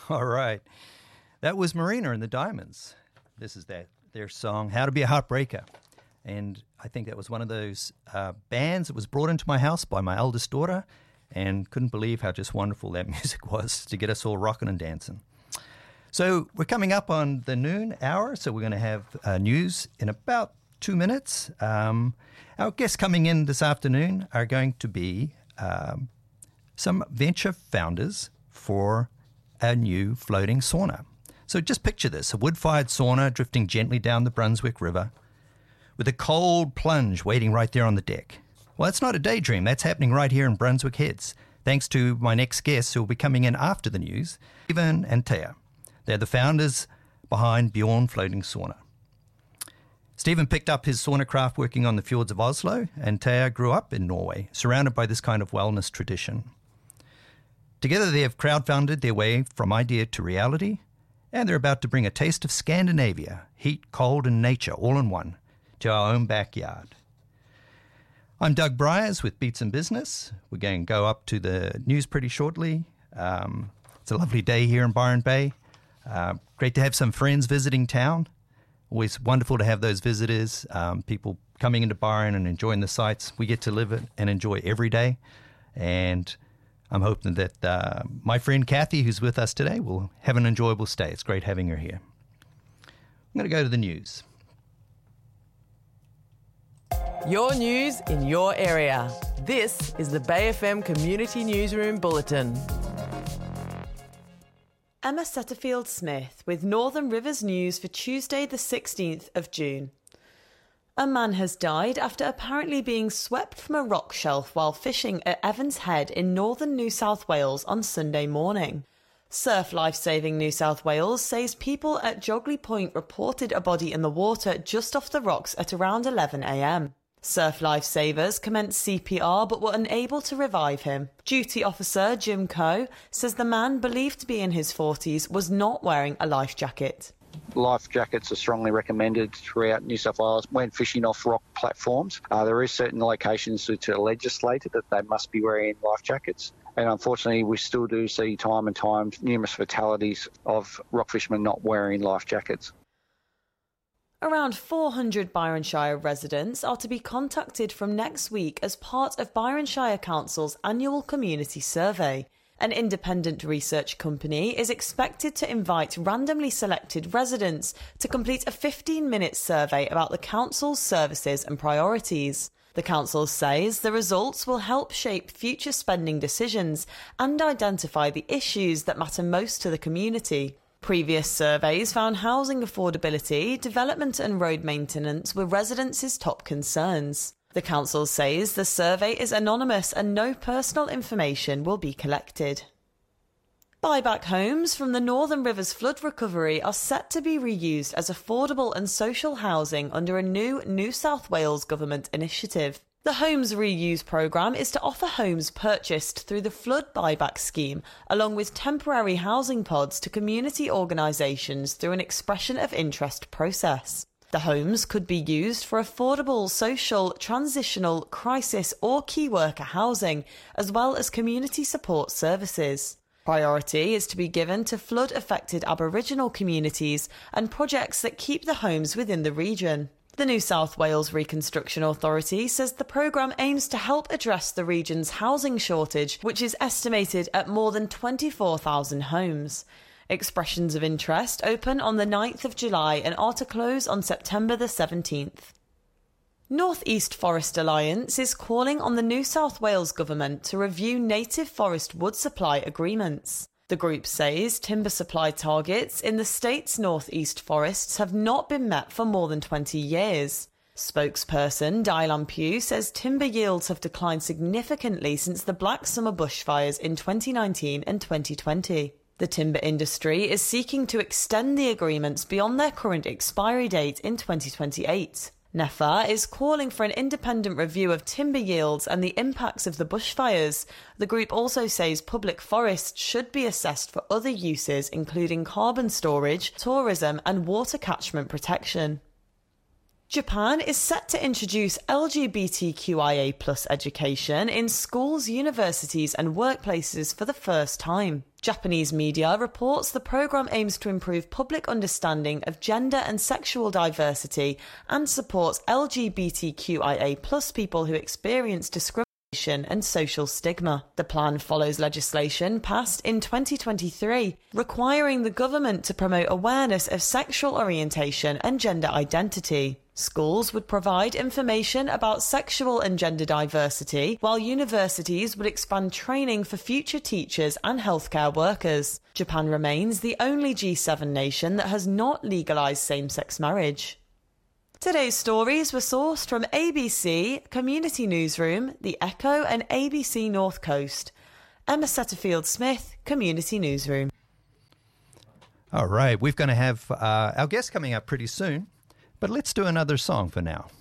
All right. That was Marina and the Diamonds. This is their song, How to Be a Heartbreaker. And I think that was one of those bands that was brought into my house by my eldest daughter, and couldn't believe how just wonderful that music was to get us all rocking and dancing. So we're coming up on the noon hour, so we're going to have news in about 2 minutes. Our guests coming in this afternoon are going to be some venture founders for a new floating sauna. So just picture this, a wood-fired sauna drifting gently down the Brunswick River with a cold plunge waiting right there on the deck. Well, that's not a daydream. That's happening right here in Brunswick Heads, thanks to my next guests who will be coming in after the news, Stephen and Taya. They're the founders behind Bjorn Floating Sauna. Stephen picked up his sauna craft working on the fjords of Oslo, and Taya grew up in Norway, surrounded by this kind of wellness tradition. Together they have crowdfunded their way from idea to reality, and they're about to bring a taste of Scandinavia, heat, cold, and nature all in one, to our own backyard. I'm Doug Bryars with Beats and Business. We're going to go up to the news pretty shortly. It's a lovely day here in Byron Bay. Great to have some friends visiting town. Always wonderful to have those visitors, people coming into Byron and enjoying the sights. We get to live it and enjoy every day. And I'm hoping that my friend Kathy, who's with us today, will have an enjoyable stay. It's great having her here. I'm going to go to the news. Your news in your area. This is the Bay FM Community Newsroom Bulletin. Emma Setterfield-Smith with Northern Rivers News for Tuesday the 16th of June. A man has died after apparently being swept from a rock shelf while fishing at Evans Head in northern New South Wales on Sunday morning. Surf Lifesaving New South Wales says people at Jogley Point reported a body in the water just off the rocks at around 11 a.m. Surf Lifesavers commenced CPR but were unable to revive him. Duty officer Jim Coe says the man, believed to be in his 40s, was not wearing a life jacket. Life jackets are strongly recommended throughout New South Wales when fishing off rock platforms. There is certain locations which are legislated that they must be wearing life jackets. And unfortunately, we still do see time and time numerous fatalities of rock fishermen not wearing life jackets. Around 400 Byron Shire residents are to be contacted from next week as part of Byron Shire Council's annual community survey. An independent research company is expected to invite randomly selected residents to complete a 15-minute survey about the council's services and priorities. The council says the results will help shape future spending decisions and identify the issues that matter most to the community. Previous surveys found housing affordability, development and road maintenance were residents' top concerns. The council says the survey is anonymous and no personal information will be collected. Buyback homes from the Northern Rivers flood recovery are set to be reused as affordable and social housing under a new New South Wales government initiative. The Homes Reuse programme is to offer homes purchased through the flood buyback scheme, along with temporary housing pods to community organisations through an expression of interest process. The homes could be used for affordable, social, transitional, crisis or key worker housing, as well as community support services. Priority is to be given to flood-affected Aboriginal communities and projects that keep the homes within the region. The New South Wales Reconstruction Authority says the programme aims to help address the region's housing shortage, which is estimated at more than 24,000 homes. Expressions of interest open on the 9th of July and are to close on September the 17th. North East Forest Alliance is calling on the New South Wales Government to review native forest wood supply agreements. The group says timber supply targets in the state's northeast forests have not been met for more than 20 years. Spokesperson Dylan Pugh says timber yields have declined significantly since the Black Summer bushfires in 2019 and 2020. The timber industry is seeking to extend the agreements beyond their current expiry date in 2028. NEFA is calling for an independent review of timber yields and the impacts of the bushfires. The group also says public forests should be assessed for other uses, including carbon storage, tourism and water catchment protection. Japan is set to introduce LGBTQIA+ education in schools, universities and workplaces for the first time. Japanese media reports the programme aims to improve public understanding of gender and sexual diversity and supports LGBTQIA+ people who experience discrimination and social stigma. The plan follows legislation passed in 2023 requiring the government to promote awareness of sexual orientation and gender identity. Schools would provide information about sexual and gender diversity, while universities would expand training for future teachers and healthcare workers. Japan remains the only G7 nation that has not legalised same-sex marriage. Today's stories were sourced from ABC, Community Newsroom, The Echo and ABC North Coast. Emma Setterfield-Smith, Community Newsroom. All right, we're going to have our guest coming up pretty soon, but let's do another song for now.